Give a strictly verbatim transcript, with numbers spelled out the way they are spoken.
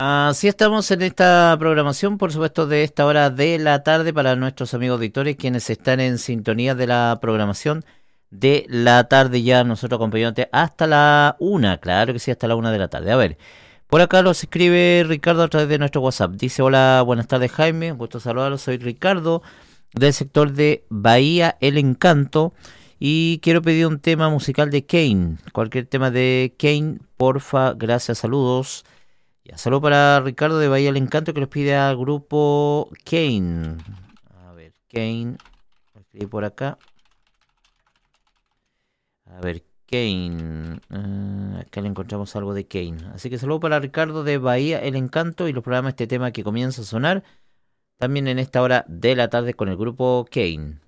Así estamos en esta programación, por supuesto, de esta hora de la tarde para nuestros amigos auditores, quienes están en sintonía de la programación de la tarde, ya nosotros acompañándote hasta la una, claro que sí, hasta la una de la tarde. A ver, por acá los escribe Ricardo a través de nuestro WhatsApp. Dice: hola, buenas tardes Jaime, un gusto saludarlos, soy Ricardo del sector de Bahía El Encanto y quiero pedir un tema musical de Kane, cualquier tema de Kane, porfa, gracias, saludos. Ya, saludo para Ricardo de Bahía El Encanto que les pide al grupo Kane. A ver, Kane, lo escribí por acá. A ver, Kane. Uh, acá le encontramos algo de Kane. Así que saludo para Ricardo de Bahía El Encanto y los programas, este tema que comienza a sonar también en esta hora de la tarde con el grupo Kane.